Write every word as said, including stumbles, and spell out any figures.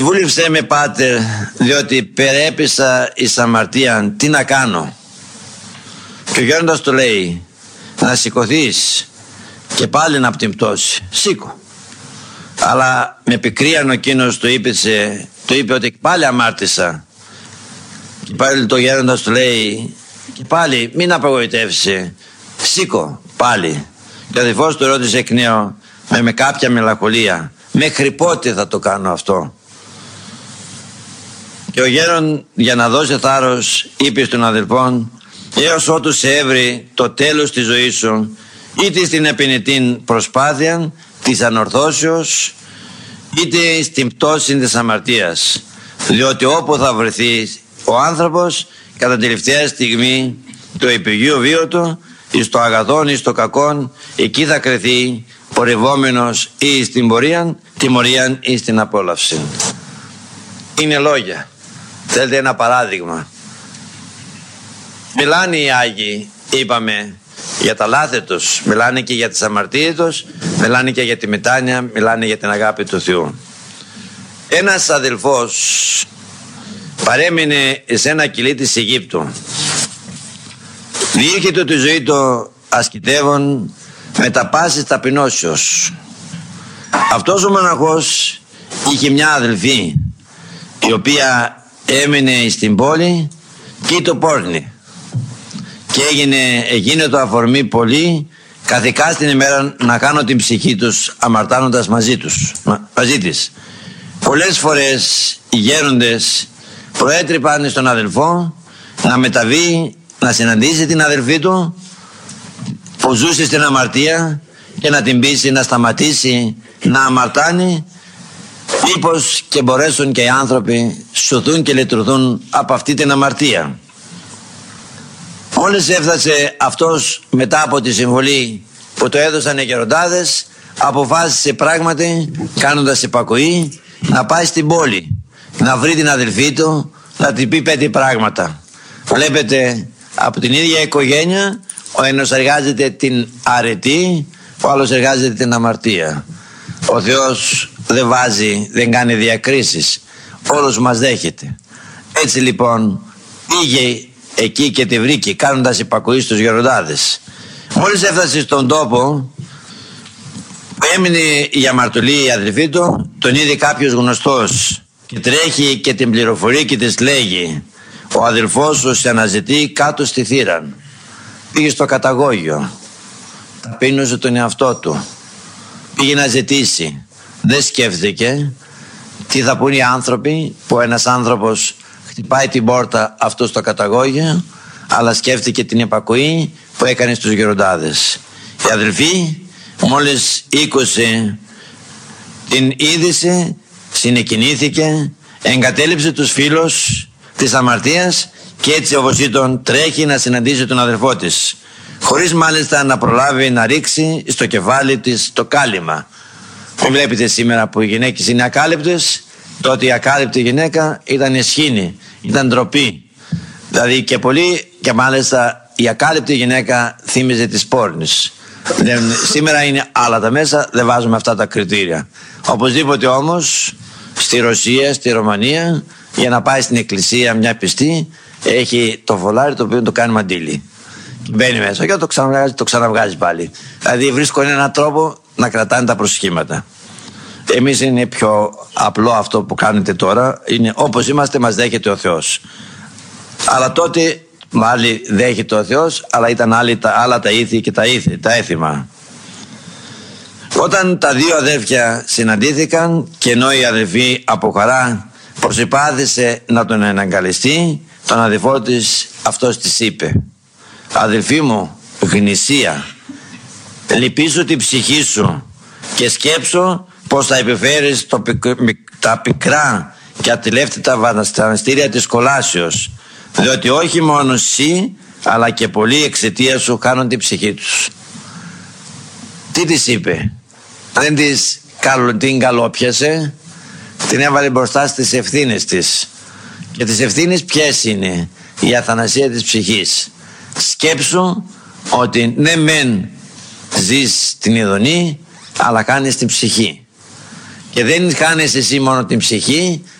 Βούλεψέ με, Πάτερ, διότι περέπεισα εις αμαρτίαν, τι να κάνω? Και ο γέροντας του λέει, να σηκωθείς και πάλι να από την πτώση. Σήκω. Αλλά με πικρίαν ο εκείνος του είπε, του είπε ότι πάλι αμάρτησα. Και πάλι το γέροντας του λέει, και πάλι μην απογοητεύσει, σήκω πάλι. Και ο αδελφός του ρώτησε εκ νέου με, με κάποια μελαγχολία, μέχρι πότε θα το κάνω αυτό? Και ο γέρον, για να δώσει θάρρος, είπε στον αδελφόν, έως ότου σε έβρει το τέλος της ζωής σου, είτε στην επενετήν προσπάθεια της ανορθώσεως, είτε στην πτώση της αμαρτίας. Διότι όπου θα βρεθεί ο άνθρωπος κατά τελευταία στιγμή του επιγείου βίου του, εις το αγαθόν εις το κακόν, εκεί θα κρεθεί πορευόμενος ή στην πορεία, τιμωρίαν ή στην απόλαυση. Είναι λόγια. Θέλετε ένα παράδειγμα? Μιλάνε οι Άγιοι, είπαμε, για τα λάθη τους, μιλάνε και για τις αμαρτίες τους, μιλάνε και για τη μετάνοια, μιλάνε για την αγάπη του Θεού. Ένας αδελφός παρέμεινε σε ένα κιλί της Αιγύπτου. Διήρχεται τη ζωή του ασκητεύων με τα πάσης ταπεινώσεως. Αυτός ο μοναχός είχε μια αδελφή η οποία έμεινε στην πόλη και το πόρνη, και έγινε εκείνο το αφορμή πολύ καθηκά στην ημέρα να κάνω την ψυχή τους αμαρτάνοντας μαζί τους, μαζί της. Πολλές φορές οι γέροντες προέτρεπαν στον αδελφό να μεταβεί, να συναντήσει την αδελφή του που ζούσε στην αμαρτία και να την πείσει να σταματήσει να αμαρτάνει, μήπως και μπορέσουν και οι άνθρωποι σωθούν και λυτρωθούν από αυτή την αμαρτία. Μόλις έφτασε αυτός μετά από τη συμβολή που το έδωσαν οι γεροντάδες, αποφάσισε πράγματι, κάνοντας υπακοή, να πάει στην πόλη, να βρει την αδελφή του, να την πει πέντε πράγματα. Βλέπετε, από την ίδια οικογένεια, ο ένας εργάζεται την αρετή, ο άλλος εργάζεται την αμαρτία. Ο Θεός δεν βάζει, δεν κάνει διακρίσεις, όλος μας δέχεται. Έτσι λοιπόν πήγε εκεί και τη βρήκε, κάνοντας υπακοή στους γεροντάδες. Μόλις έφτασε στον τόπο που έμεινε η αμαρτωλή η αδελφή του, τον είδε κάποιος γνωστός και τρέχει και την πληροφορεί και της λέγει, ο αδελφός σου σε αναζητεί κάτω στη θύραν. Πήγε στο καταγόγιο, ταπείνωσε τον εαυτό του, πήγε να ζητήσει. Δεν σκέφτηκε τι θα πούν οι άνθρωποι, που ένας άνθρωπος χτυπάει την πόρτα αυτό στο καταγόγιο, αλλά σκέφτηκε την υπακοή που έκανε στους γεροντάδες. Η αδελφή μόλις ήκουσε την είδηση, συνεκινήθηκε, εγκατέλειψε τους φίλους της αμαρτίας και έτσι όπως ήταν τρέχει να συναντήσει τον αδελφό της, χωρίς μάλιστα να προλάβει να ρίξει στο κεφάλι της το κάλυμα. Μην βλέπετε σήμερα που οι γυναίκες είναι ακάλυπτες, τότε η ακάλυπτη γυναίκα ήταν εσχήνη, ήταν ντροπή. Δηλαδή και πολύ, και μάλιστα η ακάλυπτη γυναίκα θύμιζε τις πόρνης. Δεν, σήμερα είναι άλλα τα μέσα, δεν βάζουμε αυτά τα κριτήρια. Οπωσδήποτε όμως στη Ρωσία, στη Ρωμανία, για να πάει στην εκκλησία μια πιστή, έχει το φωλάρι το οποίο το κάνει μαντίλι. Μπαίνει μέσα και το ξαναβγάζει, το ξαναβγάζει πάλι. Δηλαδή βρίσκουν έναν τρόπο να κρατάνε τα προσχήματα. Εμείς είναι πιο απλό αυτό που κάνετε τώρα, είναι όπως είμαστε μας δέχεται ο Θεός. Αλλά τότε μάλλον δέχεται ο Θεός, αλλά ήταν άλλοι, τα, άλλα τα ήθη και τα, ήθη, τα έθιμα. Όταν τα δύο αδέρφια συναντήθηκαν και ενώ η αδερφή από χαρά προσυπάθησε να τον εναγκαλιστεί, τον αδελφό της αυτός της είπε, αδελφή μου γνησία, λυπήσου την ψυχή σου και σκέψου πως θα επιφέρεις το, τα πικρά και ατελεύτητα βασανιστήρια της κολάσεως, διότι όχι μόνο εσύ αλλά και πολλοί εξαιτία σου χάνουν την ψυχή τους. Τι της είπε? Δεν της την καλόπιασε, την έβαλε μπροστά στις ευθύνες της. Και τις ευθύνες ποιες είναι? Η αθανασία της ψυχής. Σκέψου ότι ναι μεν ζεις την ειδονή, αλλά κάνεις την ψυχή. Και δεν χάνεσαι εσύ μόνο την ψυχή,